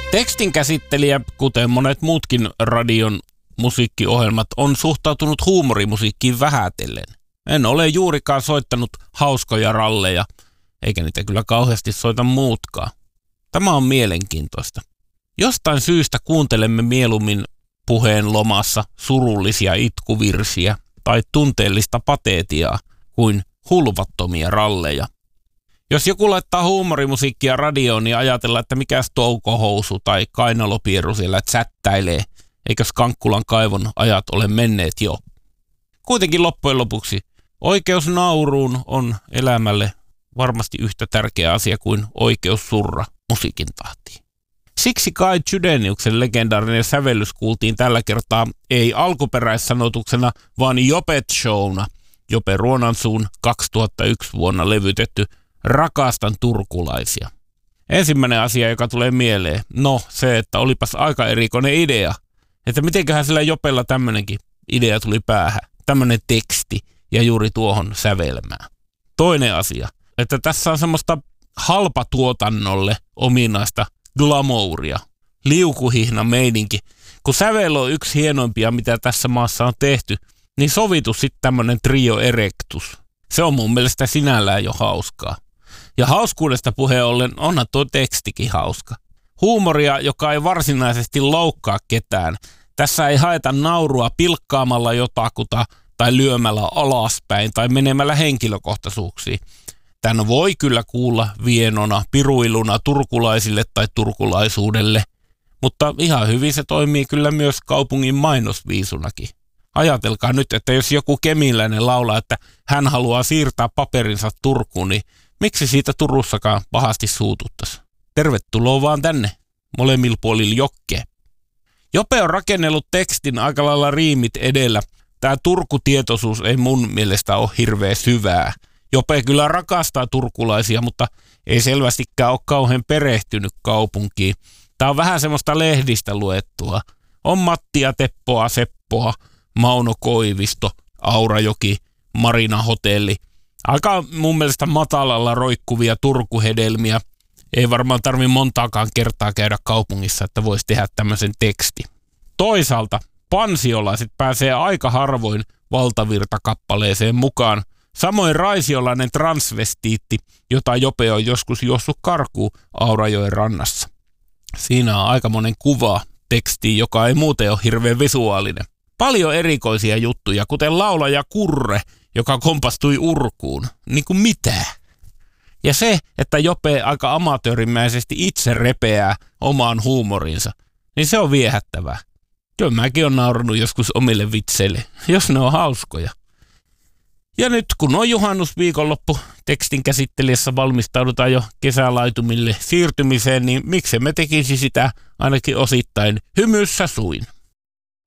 Tekstin käsittelijä, kuten monet muutkin radion musiikkiohjelmat, on suhtautunut huumorimusiikkiin vähätellen. En ole juurikaan soittanut hauskoja ralleja, eikä niitä kyllä kauheasti soita muutkaan. Tämä on mielenkiintoista. Jostain syystä kuuntelemme mieluummin puheen lomassa surullisia itkuvirsiä tai tunteellista pateetiaa kuin hulvattomia ralleja. Jos joku laittaa huumorimusiikkia radioon, niin ajatellaan, että mikäs toukohousu tai kainalopieru siellä chattailee, eikös Kankkulan kaivon ajat ole menneet jo. Kuitenkin loppujen lopuksi oikeus nauruun on elämälle varmasti yhtä tärkeä asia kuin oikeus surra musiikin tahtiin. Siksi Kai Chydeniuksen legendaarinen sävellys kuultiin tällä kertaa ei alkuperäissanotuksena, vaan Jopet Showna, Jope Ruonansuun 2001 vuonna levytetty Rakastan turkulaisia. Ensimmäinen asia, joka tulee mieleen, se, että olipas aika erikoinen idea, että mitenköhän sillä Jopella tämmönenkin idea tuli päähän, tämmönen teksti ja juuri tuohon sävelmään. Toinen asia, että tässä on semmoista halpatuotannolle ominaista glamouria, liukuhihna meininki. Kun sävel on yksi hienoimpia, mitä tässä maassa on tehty, niin sovitu sitten tämmönen trio erectus. Se on mun mielestä sinällään jo hauskaa. Ja hauskuudesta puheen ollen onhan tuo tekstikin hauska. Huumoria, joka ei varsinaisesti loukkaa ketään. Tässä ei haeta naurua pilkkaamalla jotakuta tai lyömällä alaspäin tai menemällä henkilökohtaisuuksiin. Tän voi kyllä kuulla vienona, piruiluna turkulaisille tai turkulaisuudelle, mutta ihan hyvin se toimii kyllä myös kaupungin mainosviisunakin. Ajatelkaa nyt, että jos joku kemiläinen laulaa, että hän haluaa siirtää paperinsa Turkuun, niin miksi siitä Turussakaan pahasti suututtaisi? Tervetuloa vaan tänne, molemmilla puolilla jokkeen. Jope on rakennellut tekstin aika lailla riimit edellä. Tämä Turku-tietoisuus ei mun mielestä ole hirveän syvää. Jope kyllä rakastaa turkulaisia, mutta ei selvästikään ole kauhean perehtynyt kaupunkiin. Tämä on vähän semmoista lehdistä luettua. On Mattia, Teppoa, Seppoa, Mauno Koivisto, Aurajoki, Marina Hotelli. Aika mun mielestä matalalla roikkuvia turkuhedelmiä. Ei varmaan tarvitse montaakaan kertaa käydä kaupungissa, että voisi tehdä tämmöisen teksti. Toisaalta pansiolaiset pääsee aika harvoin valtavirtakappaleeseen mukaan. Samoin raisiolainen transvestiitti, jota Jope on joskus juossut karkuun Aurajoen rannassa. Siinä on aikamoinen kuva tekstiin, joka ei muuten ole hirveän visuaalinen. Paljon erikoisia juttuja, kuten laulaja Kurre, joka kompastui urkuun. Niin kuin mitä? Ja se, että Jope aika amatöörimäisesti itse repeää omaan huumorinsa, niin se on viehättävää. Kyllä mäkin olen naurannut joskus omille vitseille, jos ne on hauskoja. Ja nyt kun on juhannusviikonloppu, tekstin käsittelijässä valmistaudutaan jo kesälaitumille siirtymiseen, niin miksi me tekisi sitä ainakin osittain hymyssä suin.